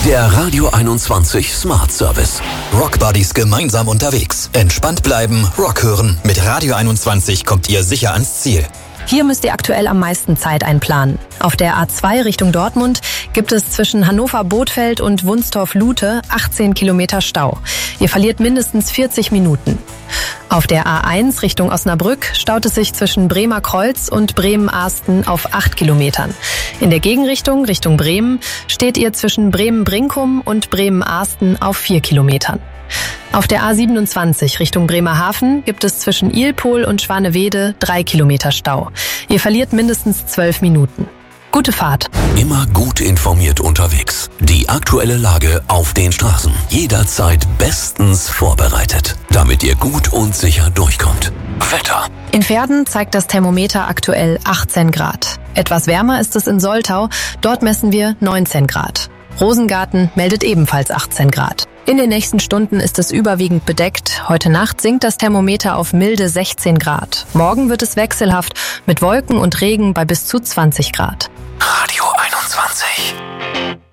Der Radio 21 Smart Service. Rock Buddies gemeinsam unterwegs. Entspannt bleiben, Rock hören. Mit Radio 21 kommt ihr sicher ans Ziel. Hier müsst ihr aktuell am meisten Zeit einplanen. Auf der A2 Richtung Dortmund gibt es zwischen Hannover-Bothfeld und Wunstorf-Lute 18 Kilometer Stau. Ihr verliert mindestens 40 Minuten. Auf der A1 Richtung Osnabrück staut es sich zwischen Bremer Kreuz und Bremen-Ahsten auf 8 Kilometern. In der Gegenrichtung, Richtung Bremen, steht ihr zwischen Bremen-Brinkum und Bremen-Ahsten auf 4 Kilometern. Auf der A27 Richtung Bremerhaven gibt es zwischen Ilpol und Schwanewede 3 Kilometer Stau. Ihr verliert mindestens 12 Minuten. Gute Fahrt. Immer gut informiert unterwegs. Die aktuelle Lage auf den Straßen. Jederzeit bestens vorbereitet, damit ihr gut und sicher durchkommt. Wetter. In Verden zeigt das Thermometer aktuell 18 Grad. Etwas wärmer ist es in Soltau. Dort messen wir 19 Grad. Rosengarten meldet ebenfalls 18 Grad. In den nächsten Stunden ist es überwiegend bedeckt. Heute Nacht sinkt das Thermometer auf milde 16 Grad. Morgen wird es wechselhaft mit Wolken und Regen bei bis zu 20 Grad. Radio 21.